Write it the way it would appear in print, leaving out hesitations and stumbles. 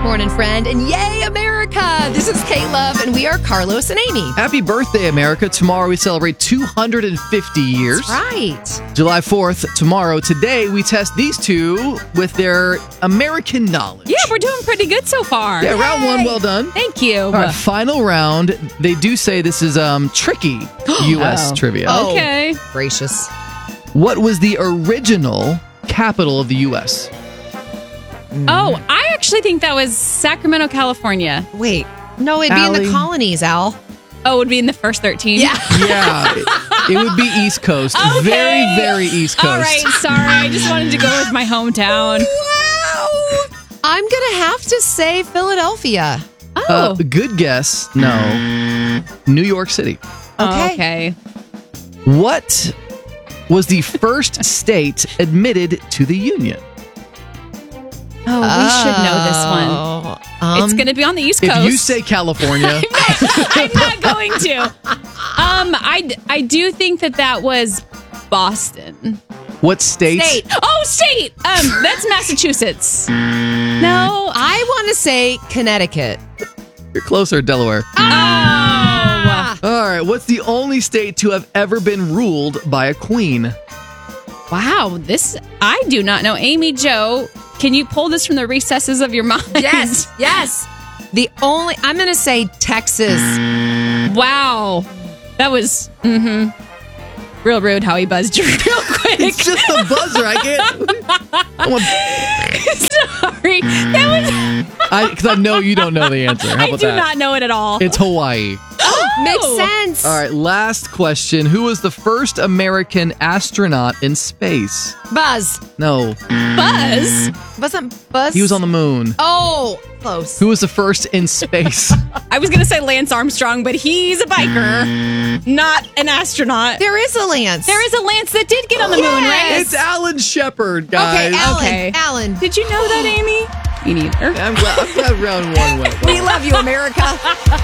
morning, friend. And yay, America! This is Kate Love, and we are Carlos and Amy. Happy birthday, America. Tomorrow we celebrate 250 years. That's right. July 4th, tomorrow. Today we test these two with their American knowledge. Yeah, we're doing pretty good so far. Yeah, round one, well done. Thank you. All right, final round. They do say this is tricky U.S. trivia. Okay. Gracious. What was the original capital of the U.S.? Oh, I actually think that was Sacramento, California. Wait. No, it'd be in Allie. the colonies, Al. Oh, it would be in the first 13? Yeah. Yeah, it would be East Coast. Okay. Very, very East Coast. All right, sorry. I just wanted to go with my hometown. Wow. I'm going to have to say Philadelphia. Oh, Good guess. No. New York City. okay. What was the first state admitted to the Union? Oh, we should know this one. It's going to be on the East Coast. If you say California, I'm not going to. I do think that was Boston. what state? State. Oh, state. That's Massachusetts. No. I want to say Connecticut. You're closer, Delaware. Oh. All right, what's the only state to have ever been ruled by a queen? Wow. This, I do not know. Amy Jo, can you pull this from the recesses of your mind? Yes. I'm going to say Texas. Wow. That was real rude how he buzzed you real quick. It's just a buzzer. I can't. Sorry. That was. Because I know you don't know the answer. How I about do that? not know it at all. It's Hawaii. Makes sense. All right, last question. Who was the first American astronaut in space? Buzz. No, Buzz. Wasn't Buzz? he was on the moon. Oh, close. Who was the first in space? I was going to say Lance Armstrong, but he's a biker, not an astronaut. There is a Lance. There is a Lance that did get on the moon, right? It's Alan Shepard, guys. Okay, Alan. Did you know that, Amy? Me neither. I'm glad round one went. We love you, America.